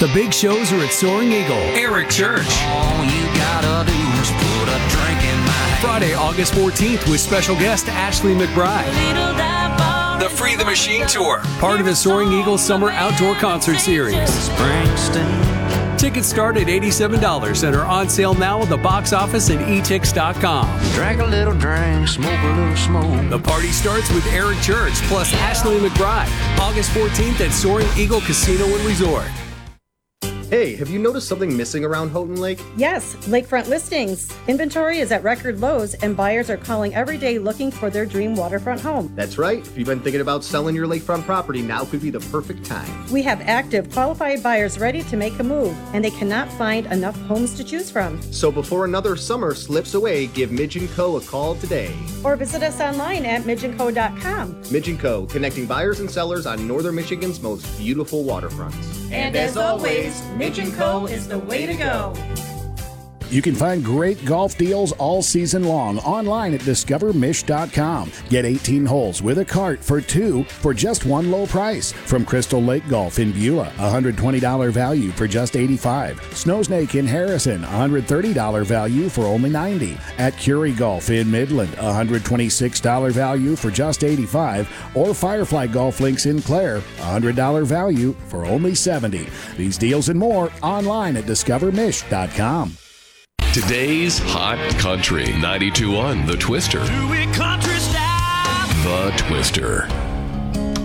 The big shows are at Soaring Eagle. Eric Church. All you gotta do is put a drink in my hand. Friday, August 14th with special guest Ashley McBride. The Free the Machine Tour, part of the Soaring Eagle Summer Outdoor Concert Series. Tickets start at $87 and are on sale now at the box office and etix.com. Drink a little drink, smoke a little smoke. The party starts with Eric Church plus Ashley McBride, August 14th at Soaring Eagle Casino and Resort. Hey, have you noticed something missing around Houghton Lake? Yes, lakefront listings. Inventory is at record lows and buyers are calling every day looking for their dream waterfront home. That's right. If you've been thinking about selling your lakefront property, now could be the perfect time. We have active, qualified buyers ready to make a move, and they cannot find enough homes to choose from. So before another summer slips away, give Midge & Co. a call today. Or visit us online at midgeandco.com. Midge & Co., connecting buyers and sellers on northern Michigan's most beautiful waterfronts. And as always, Midge & Co. is the way to go. You can find great golf deals all season long online at discovermish.com. Get 18 holes with a cart for 2 for just one low price. From Crystal Lake Golf in Beulah, $120 value for just $85. Snowsnake in Harrison, $130 value for only $90. At Curie Golf in Midland, $126 value for just $85. Or Firefly Golf Links in Clare, $100 value for only $70. These deals and more online at discovermish.com. Today's Hot Country 92.1 The Twister. Do it country style. The Twister.